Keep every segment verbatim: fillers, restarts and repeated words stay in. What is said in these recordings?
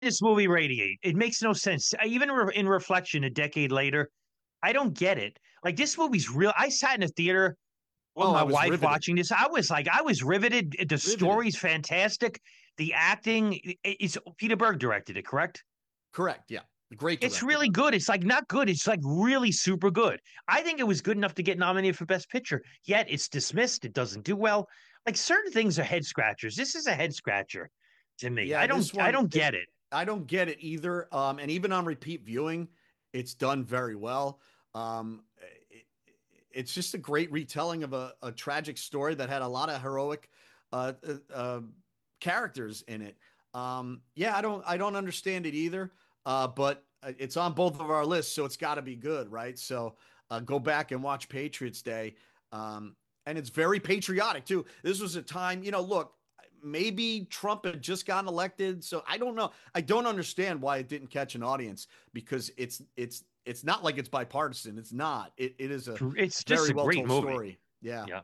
this movie radiate? It makes no sense. Even re- in reflection, a decade later, I don't get it. Like this movie's real. I sat in a theater with Oh, my I was wife riveted. watching this. I was like, I was riveted. The Riveted. story's fantastic. The acting, it's Peter Berg directed it, correct? Correct. Yeah. Great It's director, by really the way. good. It's like not good. It's like really super good. I think it was good enough to get nominated for Best Picture. Yet it's dismissed. It doesn't do well. Like certain things are head scratchers. This is a head scratcher to me. I Yeah, don't. this I one, don't it, get it. I don't get it either. Um, and even on repeat viewing, it's done very well. Um, it, it's just a great retelling of a, a tragic story that had a lot of heroic uh, uh, uh, characters in it. Um, yeah, I don't, I don't understand it either. Uh, but it's on both of our lists, so it's got to be good, right? So uh, go back and watch Patriots Day. Um, and it's very patriotic too. This was a time, you know, look, maybe Trump had just gotten elected, so I don't know. I don't understand why it didn't catch an audience because it's it's it's not like it's bipartisan. It's not. It it is a It's just very a well great told movie. story. Yeah. Yeah.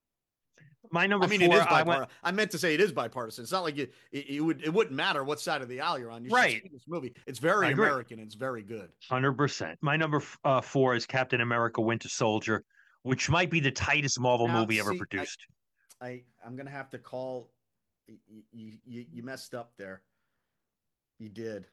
My number I mean, it four. is I went bipartisan. I meant to say it is bipartisan. It's not like it, it, it would it wouldn't matter what side of the aisle you're on. You should right. see this movie. It's I very agree. American. It's very good. Hundred percent. My number uh, four is Captain America: Winter Soldier, which might be the tightest Marvel Now, movie ever see, I produced. I I'm gonna have to call. You you, you messed up there. You did.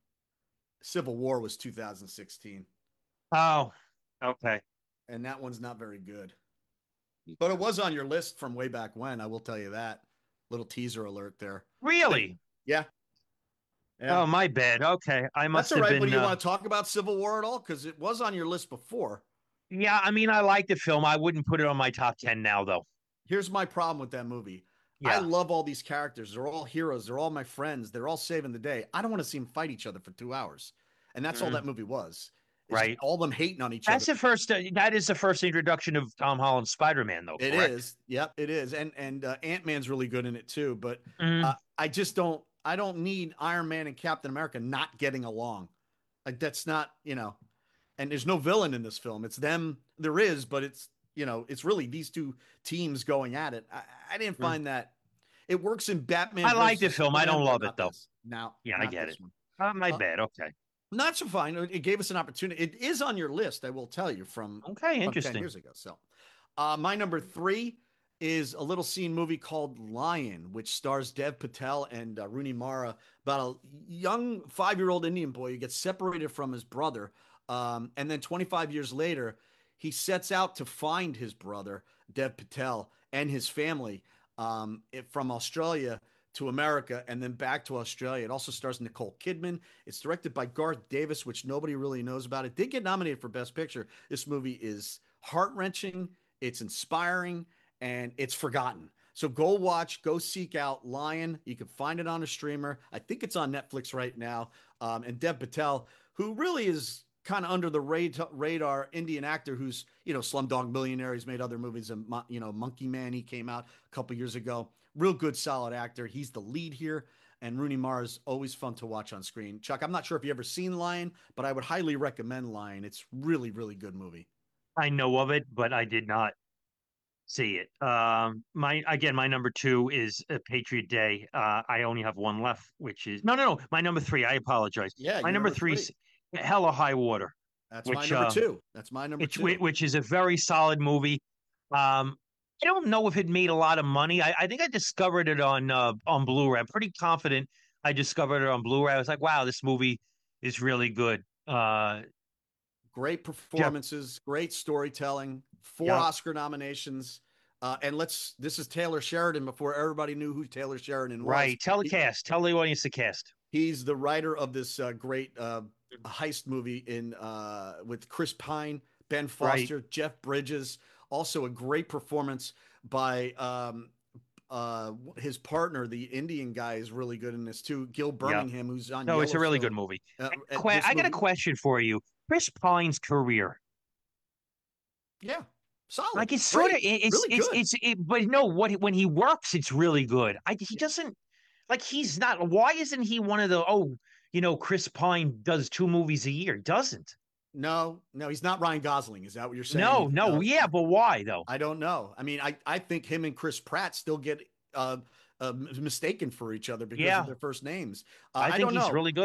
Civil War was two thousand sixteen, Oh, okay. and that one's not very good. But it was on your list from way back when, I will tell you that. Little teaser alert there. Really? Yeah, yeah. Oh, my bad. Okay, I That's must all have right. But do been. you Uh, want to talk about Civil War at all? Because it was on your list before. yeah, I mean, I like the film. I wouldn't put it on my top ten now, though. Here's my problem with that movie. I Yeah. love all these characters. They're all heroes. They're all my friends. They're all saving the day. I don't want to see them fight each other for two hours. And that's all that Mm, movie was. It's just right. all them hating on each other. That's the first. Uh, that is the first introduction of Tom Holland's Spider-Man, though. It Correct. is. Yep, it is. And and uh, Ant-Man's really good in it too, but uh, Mm, I just don't I don't need Iron Man and Captain America not getting along. Like that's not, you know, and there's no villain in this film. It's them. There is, but it's, you know, it's really these two teams going at it. I, I didn't mm. find that it works in Batman I like the versus film. I Superman, don't but love it not though. this. Now, Yeah, I not get this it. one. Uh, my Uh, bad. Okay. not so fine. It gave us an opportunity. It is on your list, I will tell you, from Okay. from ten Interesting. years ago. So, uh, my number three is a little scene movie called Lion, which stars Dev Patel and uh, Rooney Mara about a young five year old Indian boy who gets separated from his brother. Um, and then twenty-five years later, he sets out to find his brother, Dev Patel, and his family um, from Australia to America and then back to Australia. It also stars Nicole Kidman. It's directed by Garth Davis, which nobody really knows about. It did get nominated for Best Picture. This movie is heart wrenching, it's inspiring, and it's forgotten. So go watch, go seek out Lion. You can find it on a streamer. I think it's on Netflix right now. Um, and Dev Patel, who really is kind of under the radar Indian actor who's, you know, Slumdog Millionaire. He's made other movies. You know, Monkey Man, he came out a couple years ago. Real good, solid actor. He's the lead here. And Rooney Mara is always fun to watch on screen. Chuck, I'm not sure if you ever seen Lion, but I would highly recommend Lion. It's really, really good movie. I know of it, but I did not see it. Um, my again, my number two is uh, Patriot Day. Uh, I only have one left, which is no, no, no. My number three. I apologize. Yeah, My you're number number three three. is Hella High Water, That's my which number uh, two. That's my number it's two. which is a very solid movie. Um, I don't know if it made a lot of money. I, I think I discovered it on uh, on Blu-ray. I'm pretty confident I discovered it on Blu-ray. I was like, wow, this movie is really good. Uh, Great Jeff, performances, great storytelling, four yeah, Oscar nominations. Uh, and let's, this is Taylor Sheridan before everybody knew who Taylor Sheridan was. right. Tell the He, cast, tell the audience the cast. he's the writer of this uh, great uh, heist movie in uh, with Chris Pine, Ben Right. Foster, Jeff Bridges. Also, a great performance by um, uh, his partner, the Indian guy, is really good in this too. Gil Yeah. Birmingham, who's on No, it's a really good Yellowstone. movie. Uh, uh, Que- this I got a movie, question for you. Chris Pine's career, yeah, solid, like it's sort of great, it's really it's good. it's it, but no, what when he works, it's really good. I he Yeah. doesn't like he's not. Why isn't he one of the oh you know Chris Pine does two movies a year? He doesn't. No, no, he's not Ryan Gosling. Is that what you're saying? No, He, no, no, yeah, but why though? I don't know. I mean, I, I think him and Chris Pratt still get uh, uh, mistaken for each other because of Yeah, their first names. Uh, I I think don't he's know. really good.